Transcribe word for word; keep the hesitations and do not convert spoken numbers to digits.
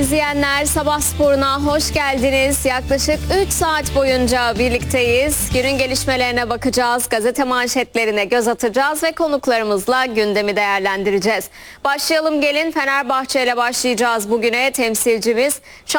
izleyenler, Sabah Sporu'na hoş geldiniz. Yaklaşık üç saat boyunca birlikteyiz. Günün gelişmelerine bakacağız, gazete manşetlerine göz atacağız ve konuklarımızla gündemi değerlendireceğiz. Başlayalım gelin, Fenerbahçe ile başlayacağız bugüne. Temsilcimiz